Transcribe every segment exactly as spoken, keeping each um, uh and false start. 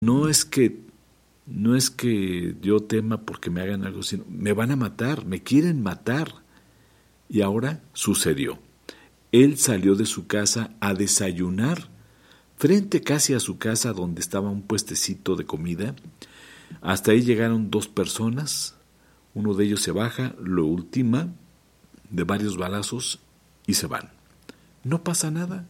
No es que no es que yo tema porque me hagan algo, sino me van a matar, me quieren matar. Y ahora sucedió. Él salió de su casa a desayunar, frente casi a su casa donde estaba un puestecito de comida. Hasta ahí llegaron dos personas, uno de ellos se baja, lo ultima de varios balazos y se van. No pasa nada.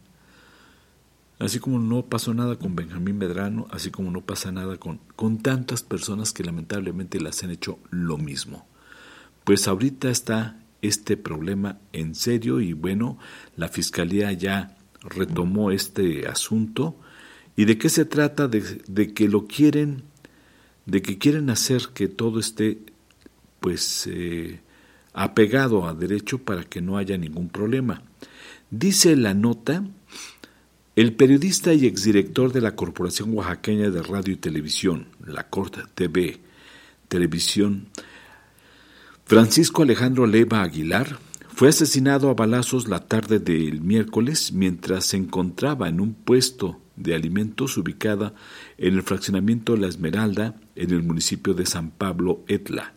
Así como no pasó nada con Benjamín Medrano, así como no pasa nada con, con tantas personas que lamentablemente las han hecho lo mismo. Pues ahorita está este problema en serio y bueno, la Fiscalía ya retomó este asunto. ¿Y de qué se trata? De, de que lo quieren, de que quieren hacer que todo esté pues eh, apegado a derecho para que no haya ningún problema. Dice la nota: el periodista y exdirector de la Corporación Oaxaqueña de Radio y Televisión, la Cort T V, Televisión, Francisco Alejandro Leiva Aguilar, fue asesinado a balazos la tarde del miércoles mientras se encontraba en un puesto de alimentos ubicada en el fraccionamiento La Esmeralda, en el municipio de San Pablo Etla.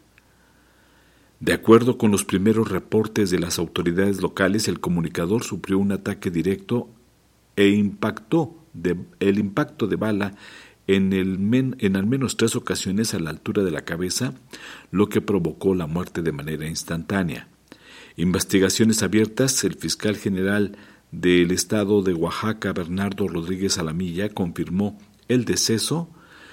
De acuerdo con los primeros reportes de las autoridades locales, el comunicador sufrió un ataque directo e impactó de, el impacto de bala en, el men, en al menos tres ocasiones a la altura de la cabeza, lo que provocó la muerte de manera instantánea. Investigaciones abiertas, el fiscal general del estado de Oaxaca, Bernardo Rodríguez Alamilla, confirmó el deceso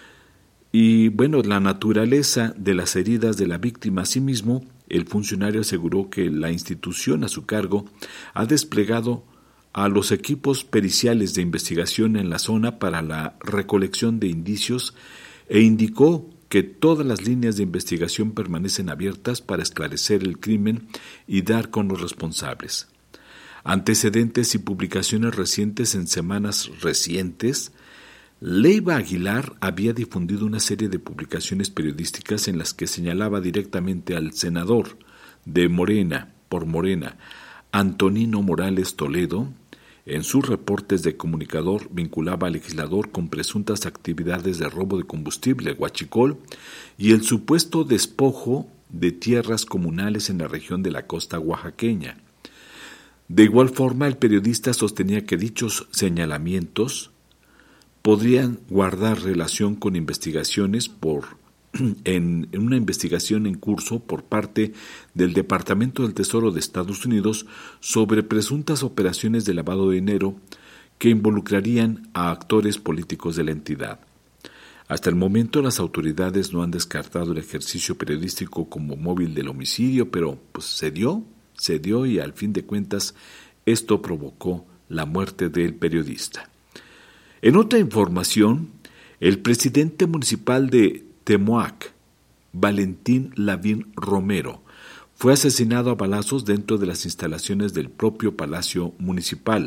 y, bueno, la naturaleza de las heridas de la víctima. Asimismo, el funcionario aseguró que la institución a su cargo ha desplegado a los equipos periciales de investigación en la zona para la recolección de indicios e indicó que todas las líneas de investigación permanecen abiertas para esclarecer el crimen y dar con los responsables. Antecedentes y publicaciones recientes en semanas recientes, Leiva Aguilar había difundido una serie de publicaciones periodísticas en las que señalaba directamente al senador de Morena, por Morena, Antonino Morales Toledo. En sus reportes de comunicador vinculaba al legislador con presuntas actividades de robo de combustible, huachicol, y el supuesto despojo de tierras comunales en la región de la costa oaxaqueña. De igual forma, el periodista sostenía que dichos señalamientos podrían guardar relación con investigaciones por En, en una investigación en curso por parte del Departamento del Tesoro de Estados Unidos sobre presuntas operaciones de lavado de dinero que involucrarían a actores políticos de la entidad. Hasta el momento las autoridades no han descartado el ejercicio periodístico como móvil del homicidio, pero pues se dio, se dio y al fin de cuentas esto provocó la muerte del periodista. En otra información, el presidente municipal de Temoac, Valentín Lavín Romero, fue asesinado a balazos dentro de las instalaciones del propio Palacio Municipal.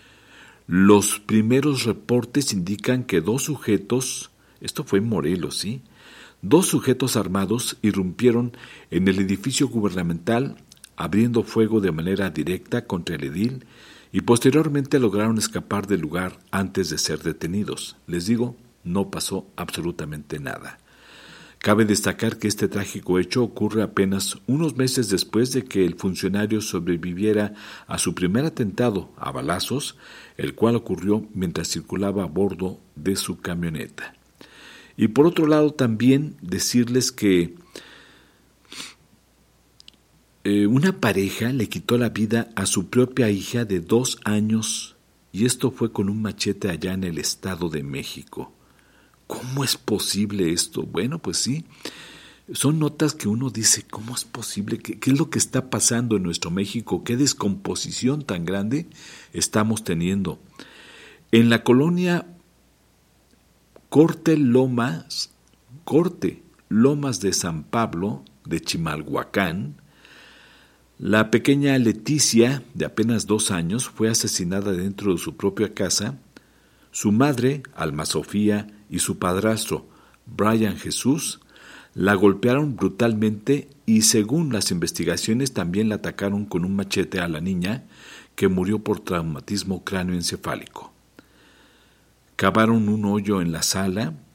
Los primeros reportes indican que dos sujetos, esto fue en Morelos, ¿sí? Dos sujetos armados irrumpieron en el edificio gubernamental, abriendo fuego de manera directa contra el edil y posteriormente lograron escapar del lugar antes de ser detenidos. Les digo, no pasó absolutamente nada. Cabe destacar que este trágico hecho ocurre apenas unos meses después de que el funcionario sobreviviera a su primer atentado a balazos, el cual ocurrió mientras circulaba a bordo de su camioneta. Y por otro lado también decirles que eh, una pareja le quitó la vida a su propia hija de dos años y esto fue con un machete allá en el Estado de México. ¿Cómo es posible esto? Bueno, pues sí, son notas que uno dice, ¿cómo es posible? ¿Qué, qué es lo que está pasando en nuestro México? ¿Qué descomposición tan grande estamos teniendo? En la colonia Corte Lomas, Corte Lomas de San Pablo, de Chimalhuacán, la pequeña Leticia, de apenas dos años, fue asesinada dentro de su propia casa. Su madre, Alma Sofía, y su padrastro, Brian Jesús, la golpearon brutalmente y según las investigaciones también la atacaron con un machete a la niña que murió por traumatismo cráneoencefálico. Cavaron un hoyo en la sala